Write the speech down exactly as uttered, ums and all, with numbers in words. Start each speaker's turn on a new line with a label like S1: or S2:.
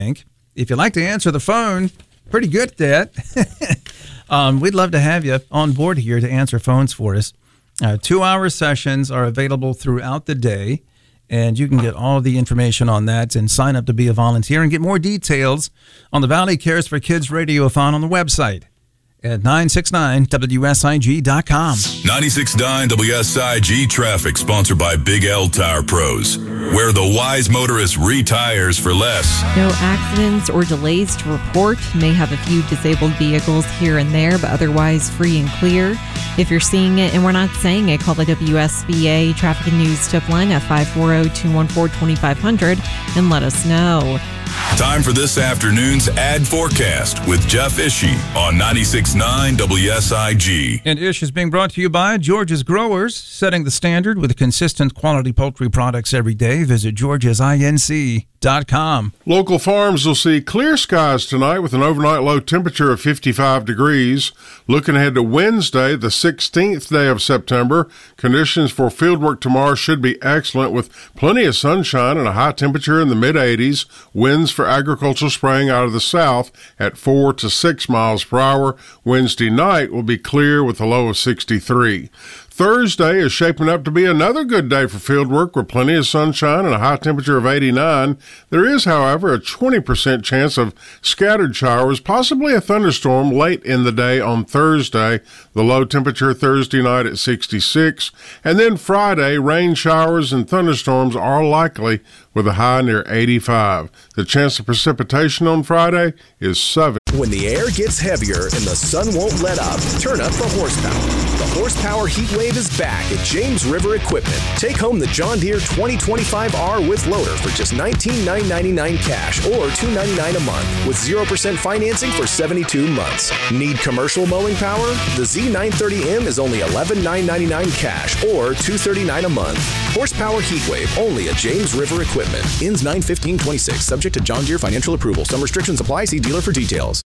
S1: If you like to answer the phone, pretty good at that. um, we'd love to have you on board here to answer phones for us. Uh, two-hour sessions are available throughout the day, and you can get all the information on that and sign up to be a volunteer and get more details on the Valley Cares for Kids Radiothon on the website at nine six nine W S I G dot com.
S2: ninety-six point nine W S I G Traffic, sponsored by Big L Tire Pros, where the wise motorist retires for less.
S3: No accidents or delays to report. May have a few disabled vehicles here and there, but otherwise free and clear. If you're seeing it and we're not saying it, call the W S V A Traffic and News tip line at five four zero, two one four, two five zero zero and let us know.
S2: Time for this afternoon's ad forecast with Jeff Ishii on ninety-six point nine W S I G.
S1: And Ish is being brought to you by George's Growers, setting the standard with consistent quality poultry products every day. Visit georges inc dot com.
S4: Local farms will see clear skies tonight with an overnight low temperature of fifty-five degrees. Looking ahead to Wednesday, the sixteenth day of September, conditions for fieldwork tomorrow should be excellent with plenty of sunshine and a high temperature in the mid eighties. Winds for agricultural spraying out of the south at four to six miles per hour. Wednesday night will be clear with a low of sixty-three. Thursday is shaping up to be another good day for fieldwork with plenty of sunshine and a high temperature of eighty-nine. There is, however, a twenty percent chance of scattered showers, possibly a thunderstorm late in the day on Thursday. The low temperature Thursday night at sixty-six. And then Friday, rain showers and thunderstorms are likely with a high near eighty-five. The chance of precipitation on Friday is seven.
S5: When the air gets heavier and the sun won't let up, turn up the horsepower. The Horsepower Heat Wave is back at James River Equipment. Take home the John Deere twenty twenty-five R with loader for just nineteen thousand nine hundred ninety-nine dollars cash or two hundred ninety-nine dollars a month with zero percent financing for seventy-two months. Need commercial mowing power? The Z nine thirty M is only eleven thousand nine hundred ninety-nine dollars cash or two hundred thirty-nine dollars a month. Horsepower Heat Wave only at James River Equipment. Ends nine fifteen twenty-six. Subject to John Deere financial approval. Some restrictions apply. See dealer for details.